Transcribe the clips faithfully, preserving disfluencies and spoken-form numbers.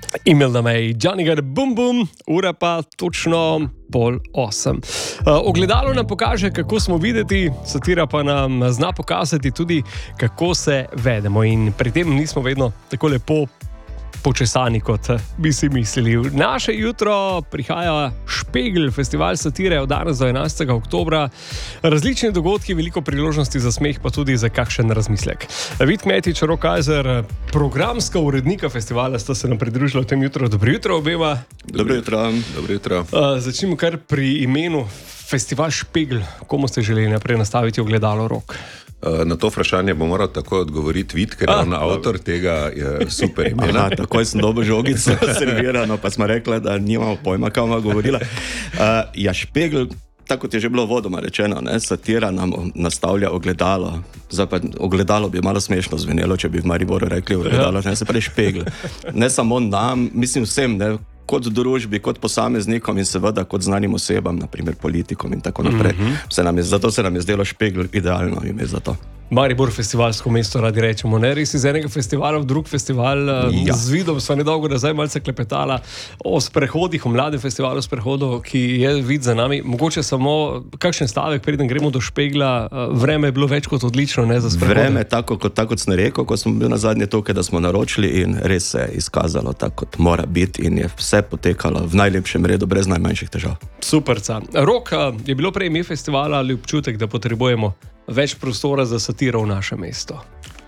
Email nam je Johnny Got a Boom Boom, ura pa točno pol osem. Uh, ogledalo nam pokaže, kako smo videti, satira pa nam zna pokazati tudi, kako se vedemo. In pri tem nismo vedno tako lepo počesani, kot bi si mislili. V naše jutro prihaja Špegel, festival satire od danes do enajstega oktobra. Različni dogodki, veliko priložnosti za smeh, pa tudi za kakšen razmislek. Vid Kmetič, Rok Kajzer, programska urednika festivala, sta se nam pridružila v tem jutro. Dobro jutro obema. Dobro jutro. Dobro jutro. Uh, začnimo kar pri imenu festival Špegel. Komu ste želeli naprej nastaviti ogledalo, Rok? Na to vprašanje bo moral tako odgovoriti Vid, ker je on avtor tega je super imena. Aha, takoj sem dobil žogico servirano, pa smo rekli, da nimamo pojma, kam bomo govorila. Uh, ja, Špegel, tako kot je že bilo vodoma rečeno, ne, satira nam nastavlja ogledalo. Zdaj pa ogledalo bi malo smešno zvenelo, če bi v Mariboru rekli ogledalo, ne, se pravi Špegel. Ne samo nam, mislim vsem, ne, kot družbi, kot posameznikom in seveda kot znanim osebam, naprimer politikom in tako naprej. Mm-hmm. Se nam je, zato se nam je zdelo Špegel idealno ime za to. Maribor festivalsko mesto, radi rečemo, ne? Res iz enega festivala v drug festival. Ja. Z Vidom sva nedolgo nazaj malce klepetala o sprehodih, o mladem festivalu sprehodov, ki je vid za nami. Mogoče samo kakšen stavek, preden gremo do Špegla. Vreme je bilo več kot odlično, ne, za sprehode. Vreme, tako kot, tako kot sem rekel, ko smo bili nazadnje tukaj, da smo naročili in res se je izkazalo tako, kot mora biti in je vse potekalo v najlepšem redu, brez najmanjših težav. Superca. Rok, je bilo prej ime festivala ali občutek, da potrebujemo več prostora za satiro v naše mesto?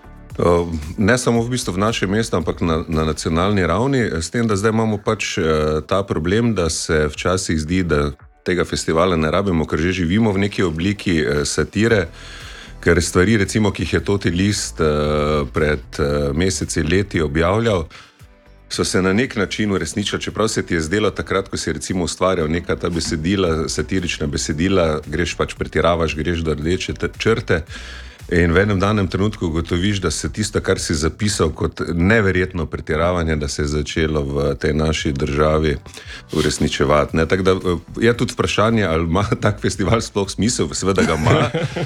Ne samo v bistvu v naše mesto, ampak na, na nacionalni ravni, s tem, da zdaj imamo pač ta problem, da se včasih zdi, da tega festivala ne rabimo, ker že živimo v neki obliki satire, ker stvari, recimo, ki jih je Toti List pred meseci leti objavljal, so se na nek način uresničili, čeprav se ti je zdelo takrat, ko si recimo ustvarjal neka ta besedila, satirična besedila, greš pač pretiravaš, greš do rdeče črte in v enem danem trenutku ugotoviš, da se tisto, kar si zapisal kot neverjetno pretiravanje, da se je začelo v tej naši državi uresničevati. Ne? Tako da je tudi vprašanje, ali ima tak festival sploh smisel, seveda ga ima,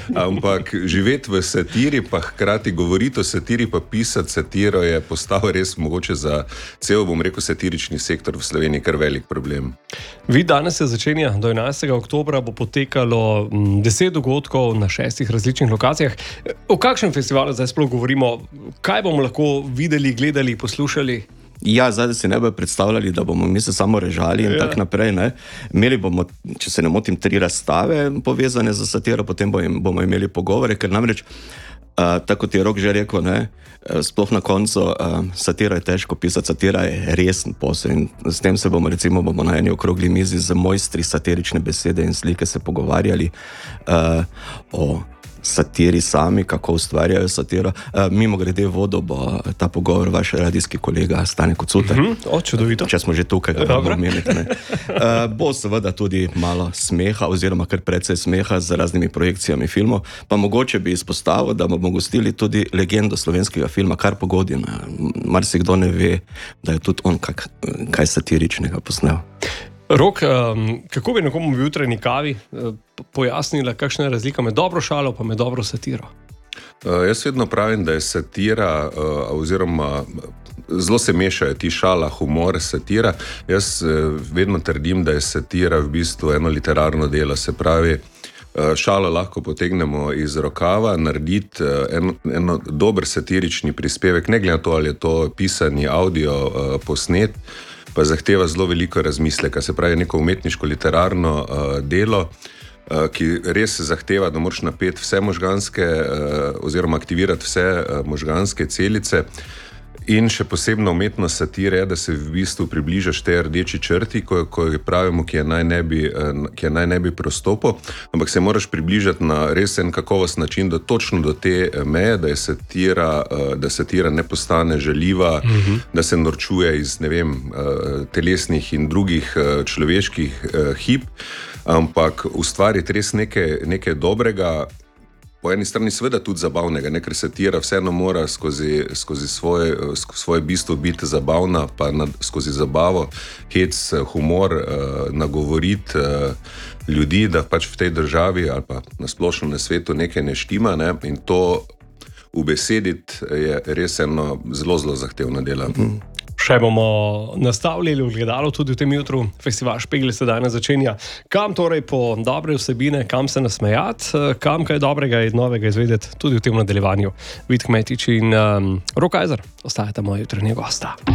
ampak živeti v satiri, pa hkrati govoriti o satiri, pa pisati satiro je postal res mogoče za cel, bom rekel, satirični sektor v Sloveniji kar velik problem. Vi danes se začenja, do enajstega oktobra bo potekalo deset dogodkov na šestih različnih lokacijah. O kakšnem festivalu zdaj sploh govorimo? Kaj bomo lahko videli, gledali, poslušali? Ja, zdaj si ne bi predstavljali, da bomo mi se samo režali in ja. tako naprej. Ne? Imeli bomo, če se ne motim, tri razstave povezane za satiro, potem bomo imeli pogovore, ker namreč, uh, tako kot je Rok že rekel, ne, sploh na koncu uh, satira je težko pisati, satira je resen posel in s tem se bomo recimo bomo na eni okrogli mizi z mojstri satirične besede in slike se pogovarjali uh, o satiri sami, kako ustvarjajo satiro. Uh, mimo grede vodo bo ta pogovor vaš radijski kolega Stane Kocuter. Mm-hmm. O, čudovito. Če smo že tukaj, ga bomo omeniti. Uh, bo seveda tudi malo smeha, oziroma kar precej smeha z raznimi projekcijami filmov, pa mogoče bi izpostavil, da bomo gostili tudi legendo slovenskega filma Kar Pogodim. Marsikdo ne ve, da je tudi on kak, kaj satiričnega posnel. Rok, kako bi nekomu v jutranji kavi pojasnila, kakšna je razlika med dobro šalo pa med dobro satiro? Uh, jaz vedno pravim, da je satira uh, oziroma zelo se mešajo ti šala, humor, satira. Jaz uh, vedno trdim, da je satira v bistvu eno literarno delo, se pravi, uh, šalo lahko potegnemo iz rokava, narediti uh, eno, eno dober satirični prispevek, ne glede na to, ali je to pisani audio uh, posnet, pa zahteva zelo veliko razmisleka, se pravi neko umetniško literarno uh, delo, uh, ki res zahteva, da moraš napeti vse možganske uh, oziroma aktivirati vse uh, možganske celice. In še posebno umetnost satire je, da se v bistvu približaš tej rdeči črti, ko, ko pravimo, ki je naj ne bi, ki je naj ne bi prostopil, ampak se moraš približati na res en kakovost način, da točno do te meje, da je satira, da satira ne postane žaljiva, uh-huh. da se norčuje iz, ne vem, telesnih in drugih človeških hib, ampak ustvariti res nekaj, nekaj dobrega, po eni strani seveda tudi zabavnega, ne, ker satira vseeno mora skozi, skozi svoje, svoje bistvo biti zabavna, pa na, skozi zabavo, hec, humor, uh, nagovoriti uh, ljudi, da pač v tej državi ali pa na splošno na svetu nekaj ne štima, ne, in to ubesediti je res eno zelo, zelo zahtevno delo. Mm. Še bomo nastavljali v gledalo tudi v tem jutru. Festival Špegel se danes začenja. Kam torej po dobre vsebine, kam se nasmejati, kam kaj dobrega in novega izvedeti tudi v tem nadaljevanju. Vid Kmetič in um, Rok Kajzer ostajata moja jutranja gosta.